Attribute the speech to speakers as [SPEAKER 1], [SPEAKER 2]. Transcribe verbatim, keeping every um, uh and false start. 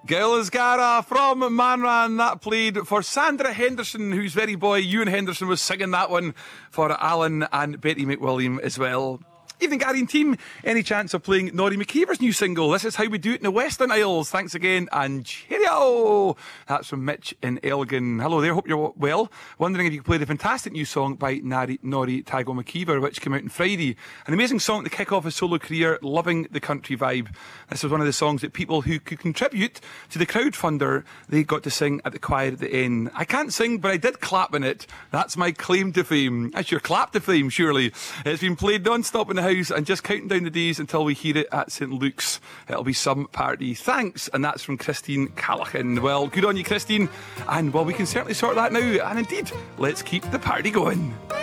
[SPEAKER 1] Gilles Gara from Manran, that played for Sandra Henderson, whose very boy Ewan Henderson was singing that one for Alan and Betty McWilliam as well. Evening, Gary and team. Any chance of playing Norrie McKeever's new single? This is how we do it in the Western Isles. Thanks again, and cheerio! That's from Mitch in Elgin. Hello there, hope you're well. Wondering if you could play the fantastic new song by Nari, Norrie Tago McKeever, which came out on Friday. An amazing song to kick off his solo career, loving the country vibe. This was one of the songs that people who could contribute to the crowdfunder, they got to sing at the choir at the end. I can't sing, but I did clap in it. That's my claim to fame. That's your clap to fame, surely. It's been played non-stop in the house and just counting down the days until we hear it at St Luke's. It'll be some party. Thanks. And that's from Christine Callaghan. Well, good on you, Christine. And well, we can certainly sort that now. And indeed, let's keep the party going.